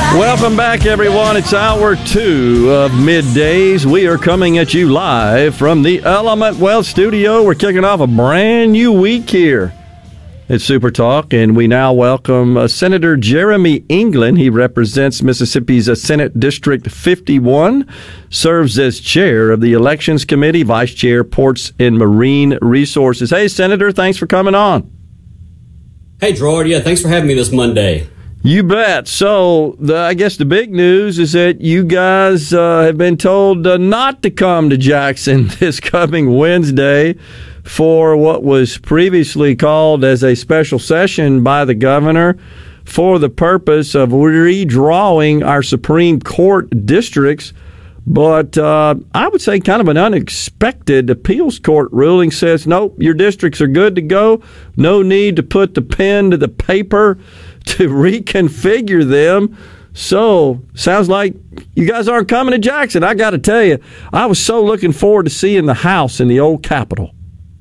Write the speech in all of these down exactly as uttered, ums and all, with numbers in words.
Welcome back, everyone. It's hour two of Middays. We are coming at you live from the Element Wealth Studio. We're kicking off a brand new week here at Super Talk, and we now welcome uh, Senator Jeremy England. He represents Mississippi's uh, Senate District fifty-one, serves as chair of the Elections Committee, vice chair, Ports and Marine Resources. Hey, Senator, thanks for coming on. Hey, Gerard. Yeah, thanks for having me this Monday. You bet. So, the, I guess the big news is that you guys uh, have been told uh, not to come to Jackson this coming Wednesday for what was previously called as a special session by the governor for the purpose of redrawing our Supreme Court districts. But uh, I would say kind of an unexpected appeals court ruling says, nope, your districts are good to go. No need to put the pen to the paper to reconfigure them. So, sounds like you guys aren't coming to Jackson. I got to tell you, I was so looking forward to seeing the house in the old Capitol.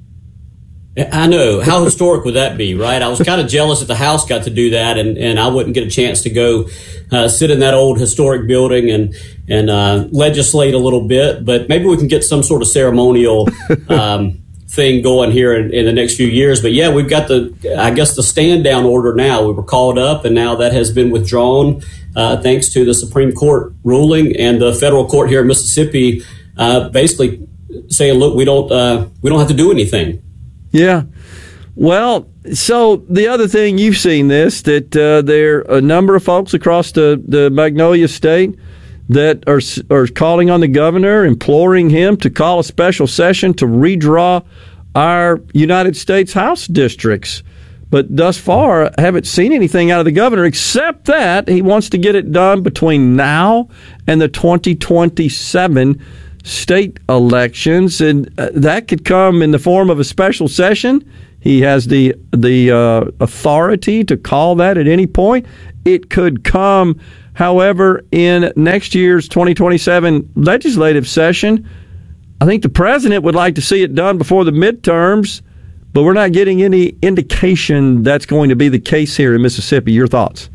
I know. How historic would that be, right? I was kind of jealous that the House got to do that, and, and I wouldn't get a chance to go uh, sit in that old historic building and and uh, legislate a little bit. But maybe we can get some sort of ceremonial um, thing going here in, in the next few years. But yeah, we've got the, I guess, the stand down order now. We were called up, and now that has been withdrawn uh, thanks to the Supreme Court ruling and the federal court here in Mississippi uh, basically saying, look, we don't uh, we don't have to do anything. Yeah. Well, so the other thing, you've seen this, that uh, there are a number of folks across the, the Magnolia State that are are calling on the governor, imploring him to call a special session to redraw our United States House districts. But thus far, I haven't seen anything out of the governor except that he wants to get it done between now and the twenty twenty-seven state elections, and uh, that could come in the form of a special session. He has the the uh, authority to call that at any point. It could come, however, in next year's twenty twenty-seven legislative session. I think the president would like to see it done before the midterms, but we're not getting any indication that's going to be the case here in Mississippi. Your thoughts?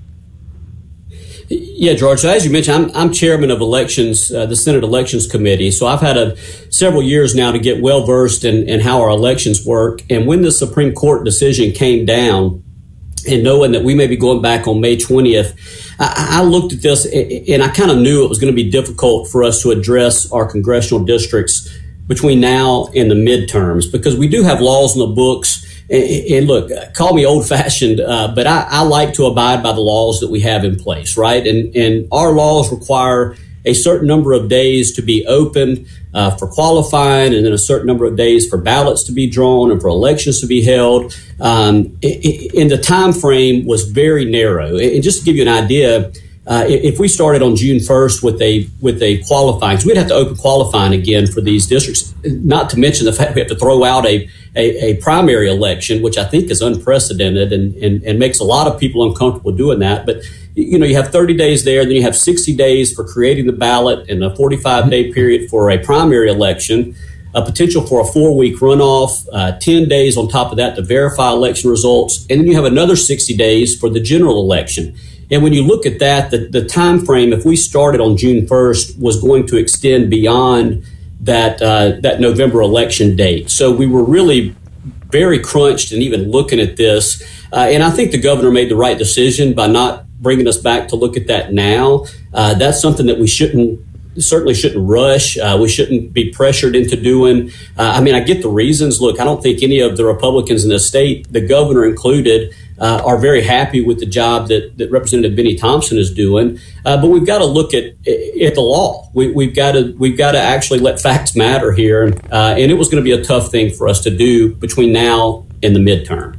Yeah, George. So as you mentioned, I'm, I'm chairman of elections, uh, the Senate Elections Committee. So I've had a, several years now to get well versed in, in how our elections work. And when the Supreme Court decision came down, and knowing that we may be going back on May twentieth, I, I looked at this and I kind of knew it was going to be difficult for us to address our congressional districts between now and the midterms, because we do have laws in the books. And look, call me old-fashioned, uh, but I, I like to abide by the laws that we have in place, right? And and our laws require a certain number of days to be open uh, for qualifying, and then a certain number of days for ballots to be drawn and for elections to be held. Um, and the time frame was very narrow. And just to give you an idea, uh, if we started on June first with a with a qualifying, so we'd have to open qualifying again for these districts. Not to mention the fact we have to throw out a A, a primary election, which I think is unprecedented and, and, and makes a lot of people uncomfortable doing that. But, you know, you have thirty days there, then you have sixty days for creating the ballot and a forty-five day period for a primary election, a potential for a four-week runoff, uh, ten days on top of that to verify election results, and then you have another sixty days for the general election. And when you look at that, the, the time frame, if we started on June first, was going to extend beyond that uh, that November election date. So we were really very crunched and even looking at this. Uh, and I think the governor made the right decision by not bringing us back to look at that now. Uh, that's something that we shouldn't, certainly shouldn't rush. Uh, we shouldn't be pressured into doing. Uh, I mean, I get the reasons. Look, I don't think any of the Republicans in the state, the governor included, Uh, are very happy with the job that, that Representative Benny Thompson is doing, uh, but we've got to look at at the law. We, we've got to we've got to actually let facts matter here, uh, and it was going to be a tough thing for us to do between now and the midterm.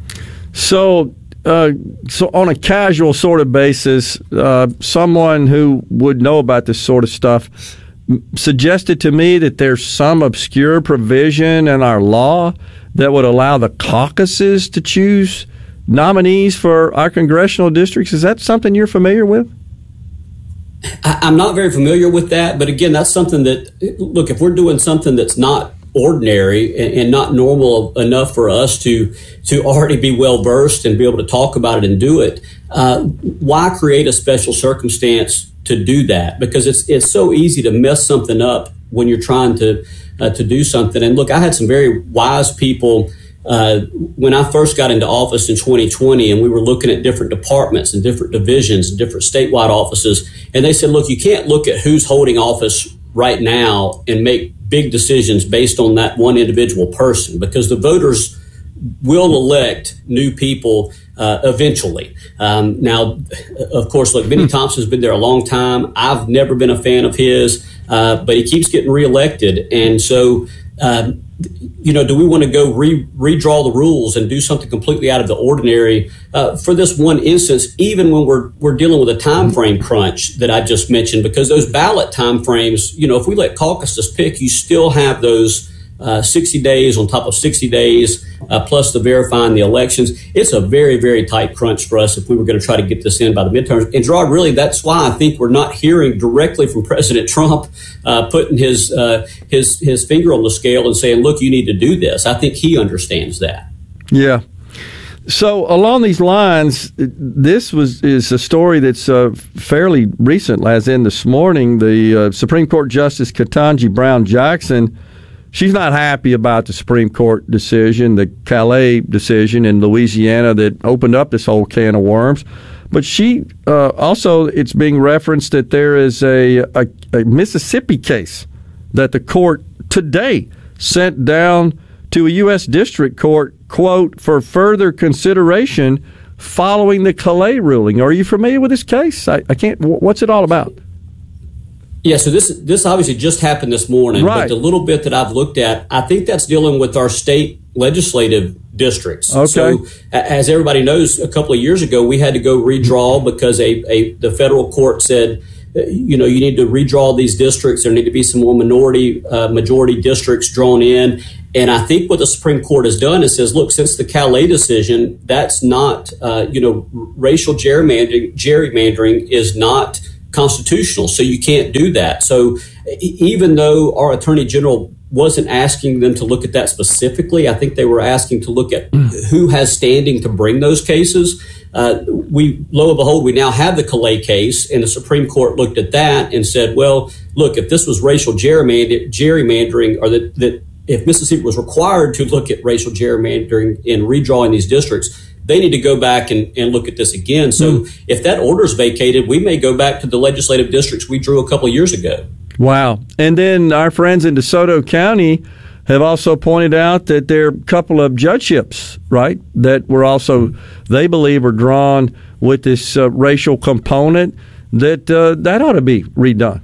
So, uh, so on a casual sort of basis, uh, someone who would know about this sort of stuff suggested to me that there's some obscure provision in our law that would allow the caucuses to choose nominees for our congressional districts. Is that something you're familiar with? I, I'm not very familiar with that, but again, that's something that, look, if we're doing something that's not ordinary and, and not normal enough for us to to already be well versed and be able to talk about it and do it, uh, why create a special circumstance to do that? Because it's it's so easy to mess something up when you're trying to uh, to do something. And look, I had some very wise people uh, when I first got into office in twenty twenty, and we were looking at different departments and different divisions and different statewide offices. And they said, look, you can't look at who's holding office right now and make big decisions based on that one individual person, because the voters will elect new people uh, eventually. Um, now, of course, look, Benny Thompson's been there a long time. I've never been a fan of his, uh, but he keeps getting reelected. And so, um, you know, do we want to go re- redraw the rules and do something completely out of the ordinary uh, for this one instance, even when we're we're dealing with a time frame crunch that I just mentioned? Because those ballot time frames, you know, if we let caucuses pick, you still have those uh, sixty days on top of sixty days, uh, plus the verifying the elections. It's a very, very tight crunch for us if we were going to try to get this in by the midterms. And Gerard, really, that's why I think we're not hearing directly from President Trump uh, putting his uh, his his finger on the scale and saying, look, you need to do this. I think he understands that. Yeah. So along these lines, this was is a story that's uh, fairly recent, as in this morning. The uh, Supreme Court Justice Ketanji Brown Jackson, she's not happy about the Supreme Court decision, the Calais decision in Louisiana that opened up this whole can of worms. But she uh, also, it's being referenced that there is a, a, a Mississippi case that the court today sent down to a U S district court, quote, for further consideration following the Calais ruling. Are you familiar with this case? I, I can't. What's it all about? Yeah, so this this obviously just happened this morning, right. But the little bit that I've looked at, I think that's dealing with our state legislative districts. Okay. So as everybody knows, a couple of years ago, we had to go redraw because a, a the federal court said, you know, you need to redraw these districts. There need to be some more minority, uh, majority districts drawn in. And I think what the Supreme Court has done is says, look, since the Calais decision, that's not, uh, you know, racial gerrymandering, gerrymandering is not constitutional. So you can't do that. So even though our Attorney General wasn't asking them to look at that specifically, I think they were asking to look at who has standing to bring those cases. Uh, we, lo and behold, we now have the Calais case, and the Supreme Court looked at that and said, well, look, if this was racial gerrymander, gerrymandering, or that, that if Mississippi was required to look at racial gerrymandering in redrawing these districts, they need to go back and, and look at this again. So mm. if that order is vacated, we may go back to the legislative districts we drew a couple of years ago. Wow. And then our friends in DeSoto County have also pointed out that there are a couple of judgeships, right, that were also, they believe, are drawn with this uh, racial component, that uh, that ought to be redone.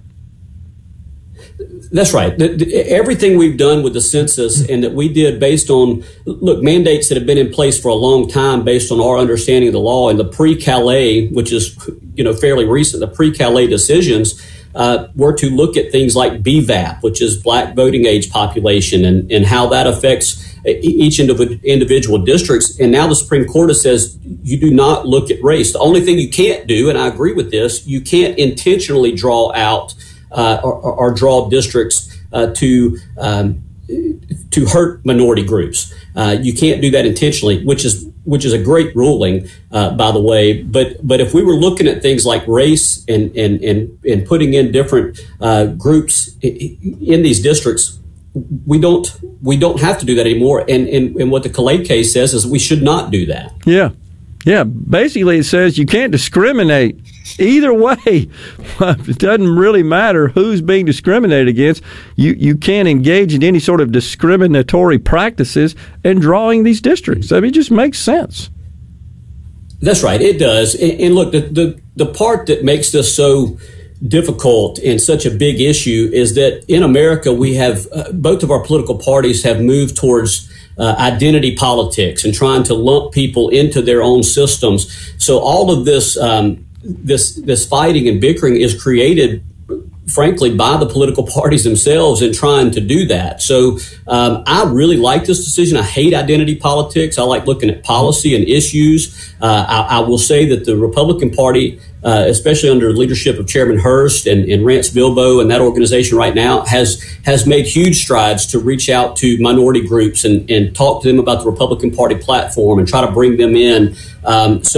That's right. The, the, everything we've done with the census and that we did based on, look, mandates that have been in place for a long time based on our understanding of the law, and the pre-Calais, which is, you know, fairly recent, the pre-Calais decisions uh, were to look at things like B V A P, which is black voting age population, and, and how that affects each indiv- individual districts. And now the Supreme Court says you do not look at race. The only thing you can't do, and I agree with this, you can't intentionally draw out Uh, or, or draw districts uh, to um, to hurt minority groups. Uh, you can't do that intentionally, which is which is a great ruling, uh, by the way. But but if we were looking at things like race and and and, and putting in different uh, groups in these districts, we don't we don't have to do that anymore. And and, and what the Calais case says is we should not do that. Yeah. Yeah, basically it says you can't discriminate either way. It doesn't really matter who's being discriminated against. You you can't engage in any sort of discriminatory practices in drawing these districts. I mean, it just makes sense. That's right, it does. And, and look, the, the the part that makes this so difficult and such a big issue is that in America we have uh, both of our political parties have moved towards Uh, identity politics and trying to lump people into their own systems. So all of this, um, this, this fighting and bickering is created, frankly, by the political parties themselves in trying to do that. So um, I really like this decision. I hate identity politics. I like looking at policy and issues. Uh, I, I will say that the Republican Party, uh, especially under the leadership of Chairman Hurst and, and Rance Bilbo and that organization right now, has has made huge strides to reach out to minority groups and, and talk to them about the Republican Party platform and try to bring them in. Um, so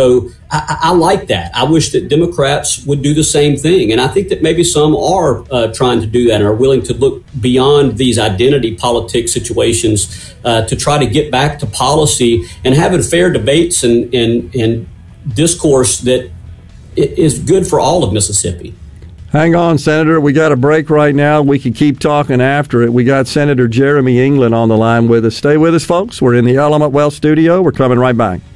I, I like that. I wish that Democrats would do the same thing. And I think that maybe some are uh, trying to do that and are willing to look beyond these identity politics situations uh, to try to get back to policy and having fair debates and, and, and discourse that is good for all of Mississippi. Hang on, Senator. We got a break right now. We can keep talking after it. We got Senator Jeremy England on the line with us. Stay with us, folks. We're in the Element Wealth studio. We're coming right back.